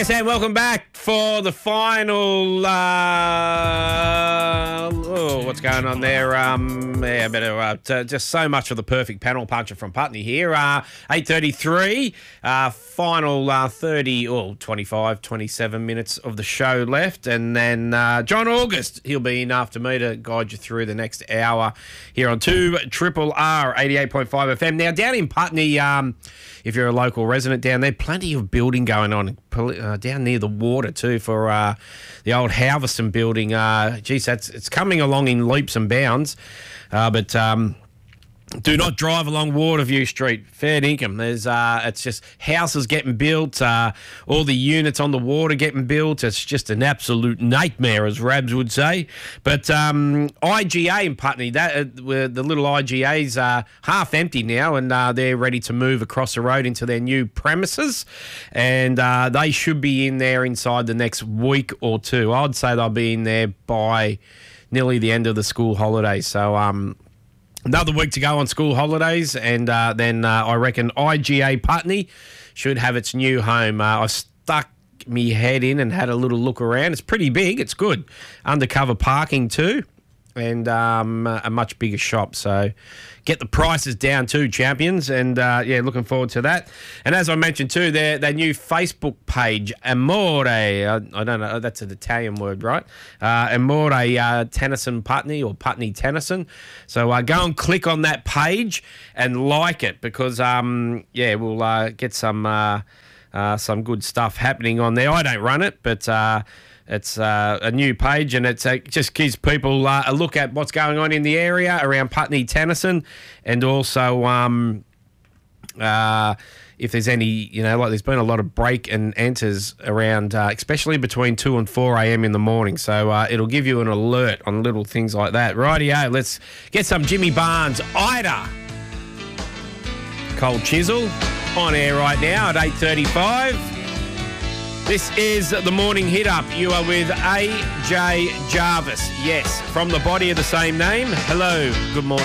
Yes, and welcome back for the final. What's going on there? Just so much for the perfect panel puncher from Putney here. 8:33. Final 25, 27 minutes of the show left, and then John August. He'll be in after me to guide you through the next hour here on 2RRR 88.5 FM. Now down in Putney, if you're a local resident down there, plenty of building going on. Down near the water too for the old Halverson building. It's coming along in leaps and bounds, but do not drive along Waterview Street, fair dinkum. There's it's just houses getting built, all the units on the water getting built. It's just an absolute nightmare, as Rabs would say. But IGA in Putney, the little IGA's half empty now, and they're ready to move across the road into their new premises, and they should be in there inside the next week or two. I'd say they'll be in there by nearly the end of the school holidays. So another week to go on school holidays, and then I reckon IGA Putney should have its new home. I stuck me head in and had a little look around. It's pretty big. It's good. Undercover parking too, and a much bigger shop. So get the prices down too, champions. And, looking forward to that. And as I mentioned too, their new Facebook page, Amore, I don't know, that's an Italian word, right? Amore Tennyson Putney, or Putney Tennyson. So go and click on that page and like it, because, we'll get some good stuff happening on there. I don't run it, but it's a new page, and it just gives people a look at what's going on in the area around Putney Tennyson, and also if there's any, there's been a lot of break and enters around, especially between 2 and 4 a.m. in the morning. So it'll give you an alert on little things like that. Rightio, let's get some Jimmy Barnes, Ida. Cold Chisel on air right now at 8:35. This is the Morning Hit Up. You are with AJ Jarvis. Yes, from the body of the same name. Hello, good morning.